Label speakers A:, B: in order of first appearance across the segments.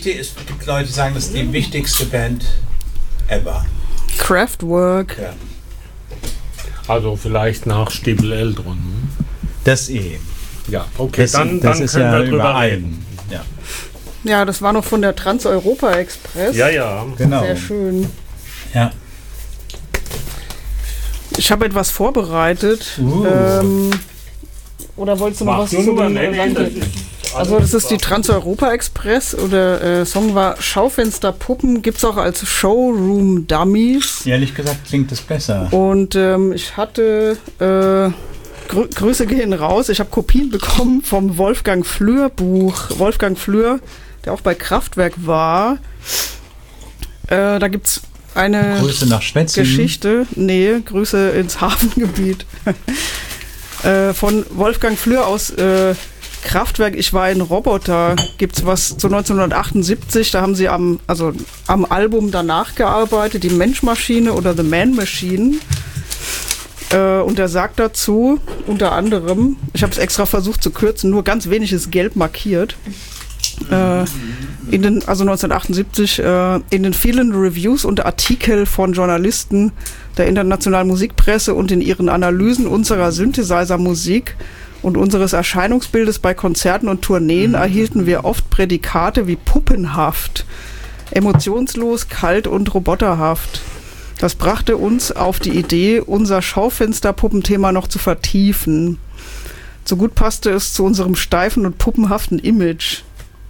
A: Es gibt Leute, die sagen, das ist die wichtigste Band ever.
B: Kraftwerk.
A: Ja.
C: Also vielleicht nach Stiebel Eldron.
A: Das eh.
C: Ja, okay,
A: Das
C: dann
A: ist
C: können
A: ja
C: wir drüber
A: überein.
C: reden.
A: Ja.
B: Ja, das war noch von der Trans-Europa-Express.
C: Ja.
A: Genau.
B: Sehr schön.
A: Ja.
B: Ich habe etwas vorbereitet. Oder wolltest du noch was zu
C: sagen?
B: Also das ist die Trans-Europa-Express oder der Song war Schaufensterpuppen, gibt es auch als Showroom-Dummies.
A: Ehrlich gesagt klingt das besser.
B: Und ich hatte, Grüße gehen raus, ich habe Kopien bekommen vom Wolfgang Flür Buch. Wolfgang Flür, der auch bei Kraftwerk war. Da gibt es eine
A: Grüße nach Schwetzingen.
B: Geschichte, Grüße ins Hafengebiet. Von Wolfgang Flür aus Kraftwerk, ich war ein Roboter, gibt es was zu 1978, da haben sie am Album danach gearbeitet, die Mensch-Maschine oder The Man-Machine. Und er sagt dazu, unter anderem, ich habe es extra versucht zu kürzen, nur ganz wenig ist gelb markiert. 1978, in den vielen Reviews und Artikel von Journalisten der internationalen Musikpresse und in ihren Analysen unserer Synthesizer-Musik und unseres Erscheinungsbildes bei Konzerten und Tourneen erhielten wir oft Prädikate wie puppenhaft, emotionslos, kalt und roboterhaft. Das brachte uns auf die Idee, unser Schaufensterpuppenthema noch zu vertiefen. So gut passte es zu unserem steifen und puppenhaften Image.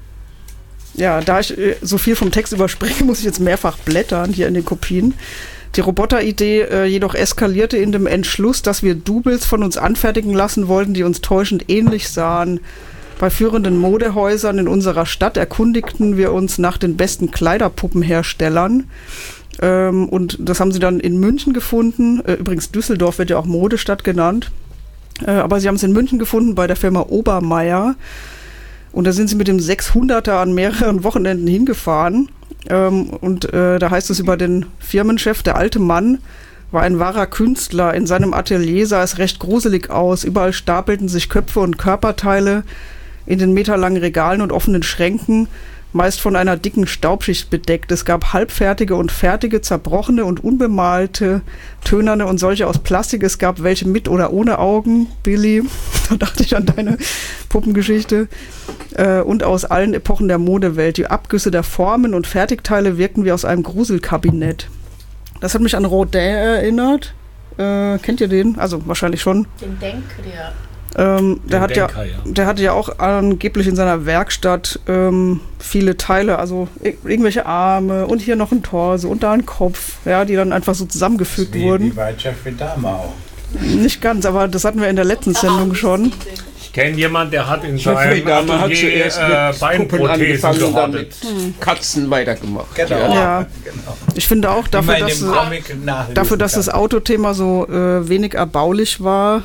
B: Ja, da ich so viel vom Text überspringe, muss ich jetzt mehrfach blättern hier in den Kopien. Die Roboteridee jedoch eskalierte in dem Entschluss, dass wir Doubles von uns anfertigen lassen wollten, die uns täuschend ähnlich sahen. Bei führenden Modehäusern in unserer Stadt erkundigten wir uns nach den besten Kleiderpuppenherstellern. Und das haben sie dann in München gefunden. Übrigens, Düsseldorf wird ja auch Modestadt genannt. Aber sie haben es in München gefunden bei der Firma Obermeier. Und da sind sie mit dem 600er an mehreren Wochenenden hingefahren. Da heißt es über den Firmenchef, der alte Mann war ein wahrer Künstler. In seinem Atelier sah es recht gruselig aus. Überall stapelten sich Köpfe und Körperteile in den meterlangen Regalen und offenen Schränken, meist von einer dicken Staubschicht bedeckt. Es gab halbfertige und fertige, zerbrochene und unbemalte, tönerne und solche aus Plastik. Es gab welche mit oder ohne Augen, Billy, da dachte ich an deine Puppengeschichte, und aus allen Epochen der Modewelt. Die Abgüsse der Formen und Fertigteile wirkten wie aus einem Gruselkabinett. Das hat mich an Rodin erinnert. Kennt ihr den? Also wahrscheinlich schon.
D: Den Denker, ja.
B: Der hatte ja auch angeblich in seiner Werkstatt viele Teile, also irgendwelche Arme und hier noch ein Torso und da ein Kopf, ja, die dann einfach so zusammengefügt wurden.
A: Wie bei Jeffrey Dahmer auch.
B: Nicht ganz, aber das hatten wir in der letzten Sendung schon.
C: Ich kenne jemanden, der hat in
E: Jeffrey
C: seinem
E: Dahmer hat
C: Atelier
E: zuerst mit Puppen
C: Beinprothesen
E: angefangen und dann
C: gehortet.
E: mit Katzen weitergemacht.
A: Genau.
B: Ja.
A: Genau.
B: Ich finde auch, dafür, dass das Autothema so wenig erbaulich war,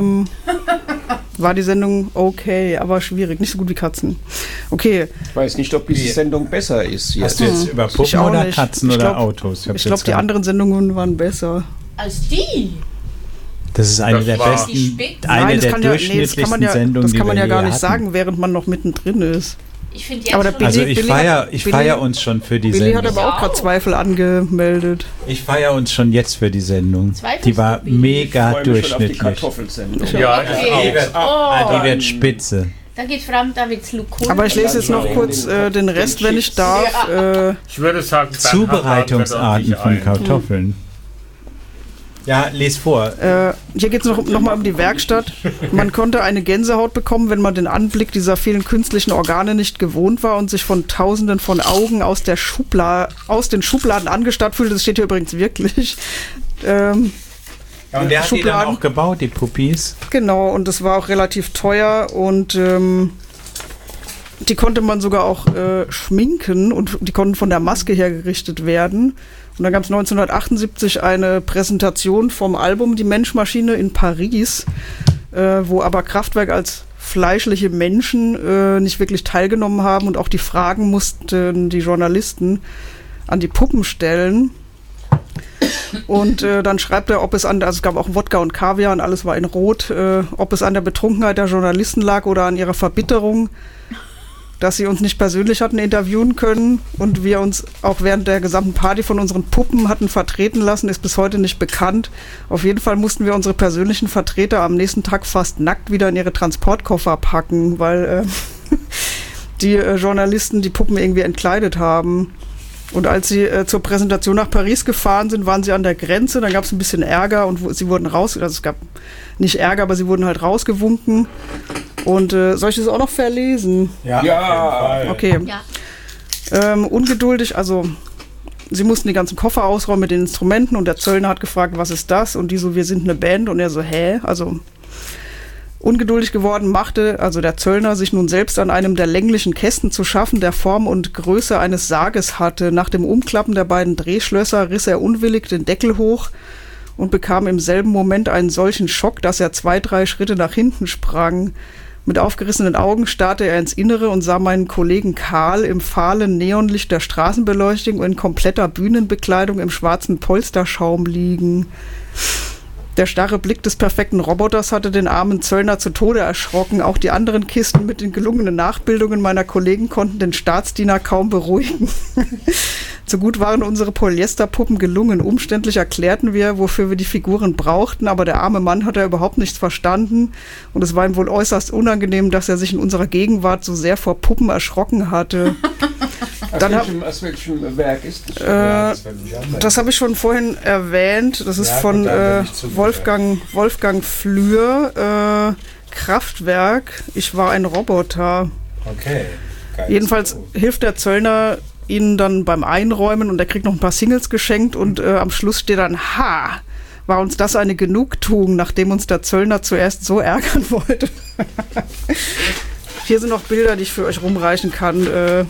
B: war die Sendung okay, aber schwierig. Nicht so gut wie Katzen. Okay.
E: Ich weiß nicht, ob diese Sendung besser ist.
A: Hast du jetzt über Puppen oder nicht. Katzen oder Autos?
B: Ich glaube, die anderen Sendungen waren besser.
D: Als die?
A: Das ist eine der besten, eine der durchschnittlichsten Sendungen,
B: das kann man ja gar nicht
A: hatten.
B: sagen, während man noch mittendrin ist.
D: Ich finde jetzt
B: aber
A: also ich feiere uns schon für die
B: Billy
A: Sendung.
B: Billy hat aber auch gerade Zweifel angemeldet.
A: Ich feiere uns schon jetzt für die Sendung. Die war mega durchschnittlich.
C: Ja,
A: die wird spitze.
D: Da geht vor allem Davids Lukul.
B: Aber ich lese jetzt noch kurz den Rest, wenn ich darf.
C: Ich würde sagen,
A: Zubereitungsarten von Kartoffeln. Ja, les vor.
B: Hier geht es noch mal um die Werkstatt. Man konnte eine Gänsehaut bekommen, wenn man den Anblick dieser vielen künstlichen Organe nicht gewohnt war und sich von Tausenden von Augen aus den Schubladen angestarrt fühlte. Das steht hier übrigens wirklich.
A: Ja, und der hat die dann auch gebaut, die Puppies.
B: Genau, und das war auch relativ teuer und die konnte man sogar auch schminken und die konnten von der Maske hergerichtet werden. Und dann gab es 1978 eine Präsentation vom Album Die Mensch-Maschine in Paris, wo aber Kraftwerk als fleischliche Menschen nicht wirklich teilgenommen haben und auch die Fragen mussten die Journalisten an die Puppen stellen. Und dann schreibt er, also es gab auch Wodka und Kaviar und alles war in Rot, ob es an der Betrunkenheit der Journalisten lag oder an ihrer Verbitterung. dass sie uns nicht persönlich hatten interviewen können und wir uns auch während der gesamten Party von unseren Puppen hatten vertreten lassen, ist bis heute nicht bekannt. Auf jeden Fall mussten wir unsere persönlichen Vertreter am nächsten Tag fast nackt wieder in ihre Transportkoffer packen, weil die Journalisten die Puppen irgendwie entkleidet haben. Und als sie zur Präsentation nach Paris gefahren sind, waren sie an der Grenze, dann gab es ein bisschen Ärger und sie wurden also es gab nicht Ärger, aber sie wurden halt rausgewunken. Und soll ich das auch noch verlesen?
E: Ja.
B: Okay.
D: Ja.
B: Ungeduldig, also sie mussten die ganzen Koffer ausräumen mit den Instrumenten und der Zöllner hat gefragt, was ist das? Und die so, wir sind eine Band. Und er so, hä? Also ungeduldig geworden machte also der Zöllner sich nun selbst an einem der länglichen Kästen zu schaffen, der Form und Größe eines Sarges hatte. Nach dem Umklappen der beiden Drehschlösser riss er unwillig den Deckel hoch und bekam im selben Moment einen solchen Schock, dass er 2-3 Schritte nach hinten sprang. Mit aufgerissenen Augen starrte er ins Innere und sah meinen Kollegen Karl im fahlen Neonlicht der Straßenbeleuchtung in kompletter Bühnenbekleidung im schwarzen Polsterschaum liegen. Der starre Blick des perfekten Roboters hatte den armen Zöllner zu Tode erschrocken. Auch die anderen Kisten mit den gelungenen Nachbildungen meiner Kollegen konnten den Staatsdiener kaum beruhigen. So gut waren unsere Polyesterpuppen gelungen. Umständlich erklärten wir, wofür wir die Figuren brauchten, aber der arme Mann hatte überhaupt nichts verstanden und es war ihm wohl äußerst unangenehm, dass er sich in unserer Gegenwart so sehr vor Puppen erschrocken hatte.
E: Aus welchem Werk ist das?
B: Das habe ich schon vorhin erwähnt. Das ist von Wolfgang Flür, Kraftwerk. Ich war ein Roboter.
A: Okay. Geil.
B: Jedenfalls hilft der Zöllner ihnen dann beim Einräumen und er kriegt noch ein paar Singles geschenkt und am Schluss steht dann, war uns das eine Genugtuung, nachdem uns der Zöllner zuerst so ärgern wollte. Hier sind noch Bilder, die ich für euch rumreichen kann.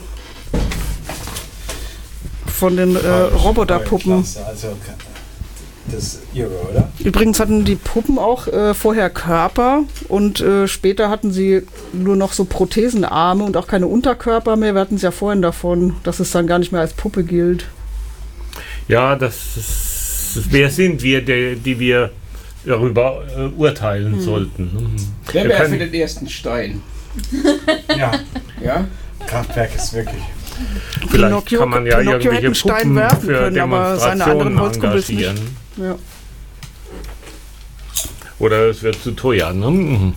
B: Von den Roboterpuppen.
A: Also, das ist irre, oder?
B: Übrigens hatten die Puppen auch vorher Körper und später hatten sie nur noch so Prothesenarme und auch keine Unterkörper mehr. Wir hatten es ja vorhin davon, dass es dann gar nicht mehr als Puppe gilt.
C: Ja, wer sind wir, die wir darüber urteilen sollten?
E: Wer wäre für den ersten Stein?
A: Ja? Kraftwerk ist wirklich...
C: Vielleicht kann man ja irgendwelche
B: Stein
C: Puppen für
B: können, aber seine anderen
C: Demonstrationen
B: Holzkumpels nicht.
C: engagieren.
B: Ja.
C: Oder es wird zu teuer, ne?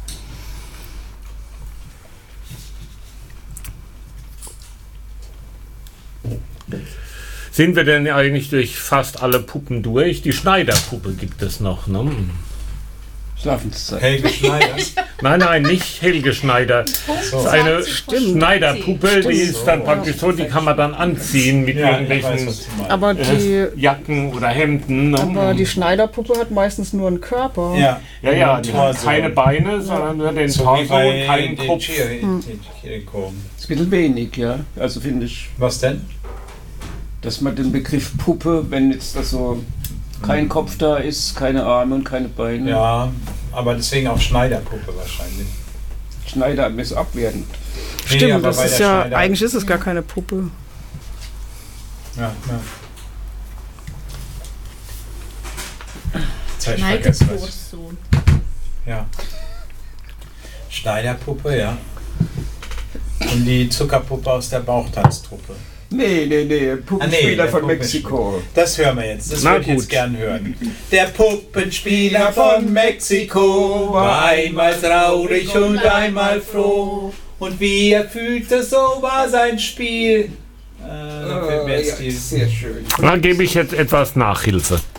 C: Sind wir denn eigentlich durch fast alle Puppen durch? Die Schneiderpuppe gibt es noch, ne?
E: Schlafenszeit.
A: Helge Schneider?
C: Nein, nicht Helge Schneider. Das ist eine Schneiderpuppe, die ist dann praktisch so, die kann man dann anziehen mit irgendwelchen
B: Aber die
C: Jacken oder Hemden. Ne?
B: Aber die Schneiderpuppe hat meistens nur einen Körper.
C: Ja, die hat keine Beine, sondern nur den Torso und keinen Kopf.
E: Das ist ein bisschen wenig, ja. Also finde ich.
A: Was denn?
E: Dass man den Begriff Puppe, wenn jetzt da so kein Kopf da ist, keine Arme und keine Beine.
A: Ja, aber deswegen auch Schneiderpuppe wahrscheinlich.
E: Schneider ist abwertend.
B: Stimmt, nee, das ist ja, eigentlich ist es gar keine Puppe.
A: Ja. Jetzt habe ich vergessen, was ich... Ja. Schneiderpuppe, ja. Und die Zuckerpuppe aus der Bauchtanztruppe.
E: Nee, Puppenspieler von Mexiko.
A: Das hören wir jetzt, das würde ich jetzt gern hören. Der Puppenspieler von Mexiko war einmal traurig und einmal froh. Und wie er fühlte, so war sein Spiel.
E: Sehr schön.
C: Da gebe ich jetzt etwas Nachhilfe.